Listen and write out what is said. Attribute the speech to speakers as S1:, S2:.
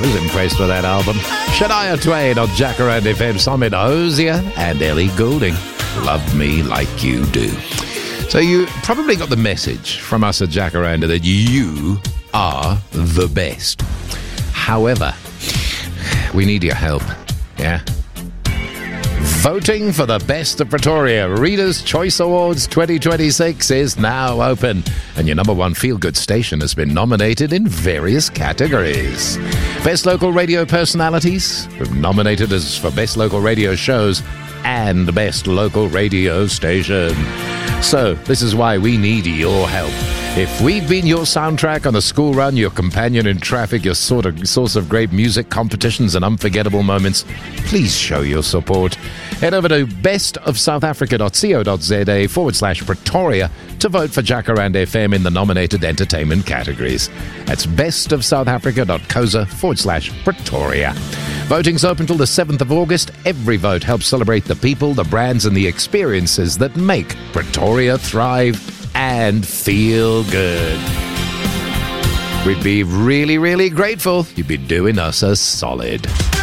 S1: was impressed with that album. Shania Twain on Jacaranda FM, Simon Hosier and Ellie Goulding. Love Me Like You Do. So you probably got the message from us at Jacaranda that you are the best. However, we need your help. Yeah? Voting for the Best of Pretoria Readers' Choice Awards 2026 is now open, and your number one feel-good station has been nominated in various categories. Best Local Radio Personalities, nominated as for Best Local Radio Shows and Best Local Radio Station. So, this is why we need your help. If we've been your soundtrack on a school run, your companion in traffic, your source of great music, competitions and unforgettable moments, please show your support. Head over to bestofsouthafrica.co.za/Pretoria to vote for Jacaranda FM in the nominated entertainment categories. That's bestofsouthafrica.co.za/Pretoria. Voting's open till the 7th of August. Every vote helps celebrate the people, the brands and the experiences that make Pretoria thrive and feel good. We'd be really, really grateful. You'd be doing us a solid.